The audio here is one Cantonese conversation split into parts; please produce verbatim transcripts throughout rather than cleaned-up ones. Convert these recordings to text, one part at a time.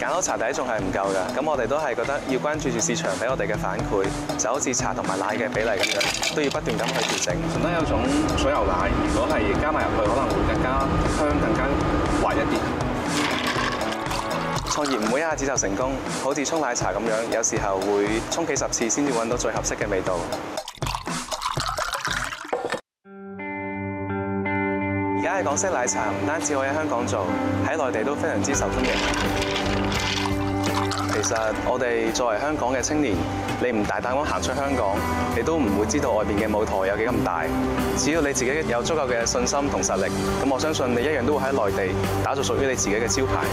揀好茶底仲係唔夠㗎，咁我哋都係覺得要關注住市場俾我哋嘅反饋，就好似茶同埋奶嘅比例咁樣，都要不斷咁去調整。 順德有種水牛奶，如果係加埋入去，可能會更加香、更加滑一啲。 創業唔會一下子就成功，好似沖奶茶咁樣，有時候會沖幾十次先至揾到最合適嘅味道。而家嘅港式奶茶唔單止可以喺香港做，喺內地都非常之受歡迎。其實我哋作為香港嘅青年，你唔大膽咁行出香港，你都唔會知道外邊嘅舞台有幾咁大。只要你自己有足夠嘅信心同實力，咁我相信你一樣都會喺內地打造屬於你自己嘅招牌。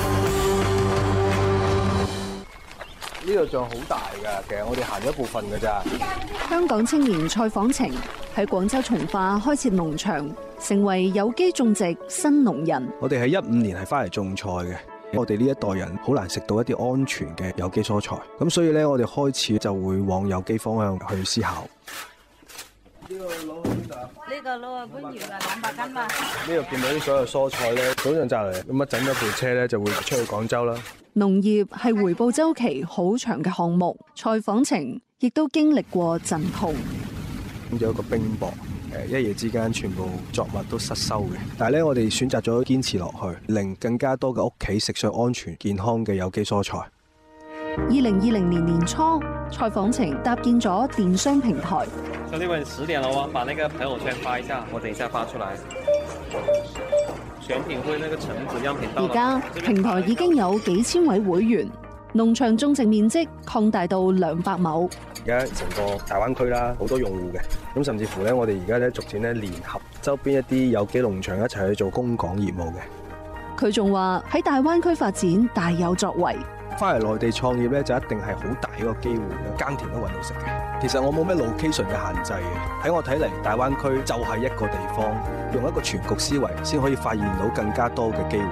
呢度仲好大㗎，其實我哋行咗一部分㗎咋。 香港青年蔡訪程喺廣州從化開設農場，成為有機種植新農人。 我哋喺一五年係翻嚟種菜嘅，我哋呢一代人好難食到一啲安全嘅有機蔬菜，咁所以咧我哋開始就會往有機方向去思考。呢個攞去邊度啊？ 呢個攞去番禺啊，兩百斤嘛。 呢度見到啲所有蔬菜咧，早上摘嚟，咁一整咗部車咧就會出去廣州啦。 農業係回報週期好長嘅項目，蔡訪程亦都經歷過陣痛。 咁有一個冰雹，誒一夜之間全部作物都失收嘅。但係咧，我哋選擇咗堅持落去，令更加多嘅屋企食上安全健康嘅有機蔬菜。 二零二零年年初，蔡訪程搭建咗電商平台。 兄弟們，十點了喎，把那個朋友圈發一下，我等一下發出來。選品會那個橙子樣品到。 而家平台已經有幾千位會員，農場種植面積擴大到兩百畝。 而家成個大灣區啦，好多用戶嘅，咁甚至乎咧，我哋而家咧逐漸咧聯合周邊一啲有機農場一齊去做供港業務嘅。 佢仲話喺大灣區發展大有作為。 翻嚟內地創業咧，就一定係好大一個機會嘅，耕田都揾到食嘅。其實我冇咩 location 嘅限制嘅，喺我睇嚟，大灣區就係一個地方，用一個全局思維，先可以發現到更加多嘅機會。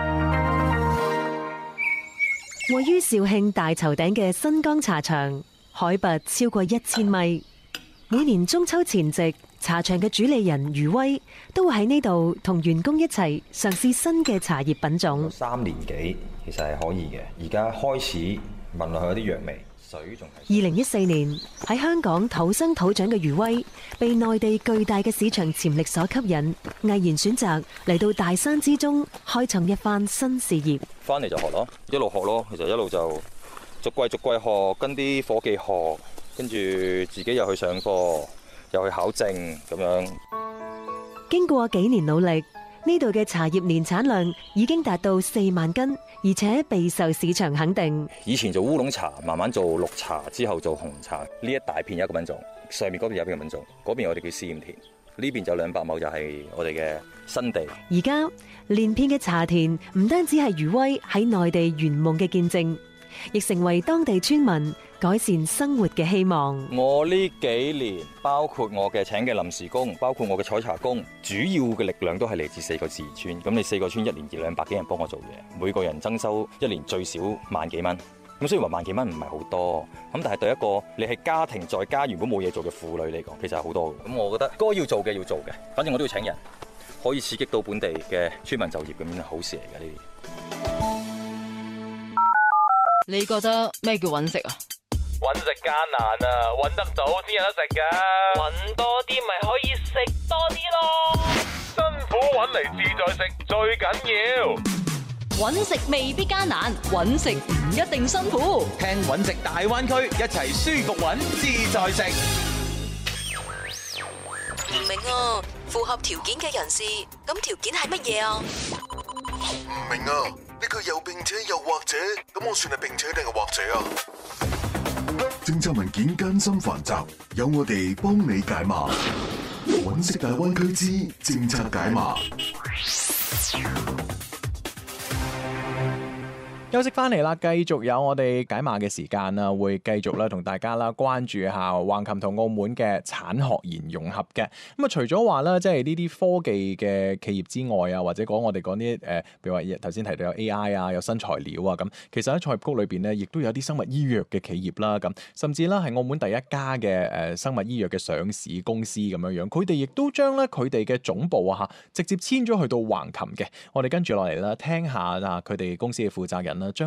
位於肇慶大頭頂嘅新江茶場，海拔超過一千米。每年中秋前夕，茶場嘅主理人余威都會喺呢度同員工一齊嘗試新嘅茶葉品種。 三年幾其實係可以嘅，而家開始聞落去有啲藥味，水仲係。 二零一四年喺香港土生土長嘅余威，被內地巨大嘅市場潛力所吸引，毅然選擇嚟到大山之中，開創一番新事業。 翻嚟就學咯，一路學咯，其實一路就逐季逐季學，跟啲伙計學，跟住自己又去上課，又去考證咁樣。 經過幾年努力，呢度嘅茶葉年產量已經達到四萬斤，而且備受市場肯定。 以前做烏龍茶，慢慢做綠茶，之後做紅茶。呢一大片有一個品種，上面嗰邊有一個品種，嗰邊我哋叫試驗田，呢邊就兩百畝就係我哋嘅新地。 而家連片嘅茶田唔單止係余威喺內地圓夢嘅見證，亦成為當地村民改善生活嘅希望。 我呢幾年，包括我嘅請嘅臨時工，包括我嘅採茶工，主要嘅力量都係嚟自四個自然村。咁你四個村一年二兩百幾人幫我做嘢，每個人增收一年最少萬幾蚊。咁雖然話萬幾蚊唔係好多，咁但係對一個你係家庭在家如果冇嘢做嘅婦女嚟講，其實係好多嘅。咁我覺得該要做嘅要做嘅，反正我都要請人，可以刺激到本地嘅村民就業，咁樣係好事嚟嘅呢啲。 你覺得咩叫揾食啊？ 揾食艱難啊，揾得到先有得食噶。 揾多啲咪可以食多啲咯。 辛苦揾嚟自在食最緊要。 揾食未必艱難，揾食唔一定辛苦。 聽揾食大灣區，一齊舒服揾自在食。 唔明啊，符合條件嘅人士，咁條件係乜嘢啊？ 唔明啊，呢個又並且又或者，咁我算係並且定係或者啊？政策文件艱辛繁雜，有我哋幫你解碼。揾食大灣區之政策解碼。 休息翻嚟啦，繼續有我哋解碼嘅時間啦，會繼續咧同大家啦關注下橫琴同澳門嘅產學研融合嘅。咁啊，除咗話咧，即係呢啲科技嘅企業之外啊，或者講我哋講啲誒，譬如話頭先提到有 A I 啊，有新材料啊，咁其實喺創業谷裏邊咧，亦都有啲生物醫藥嘅企業啦，咁甚至啦係澳門第一家嘅誒生物醫藥嘅上市公司咁樣樣，佢哋亦都將咧佢哋嘅總部啊嚇直接遷咗去到橫琴嘅。我哋跟住落嚟啦，聽下啊佢哋公司嘅負責人啦。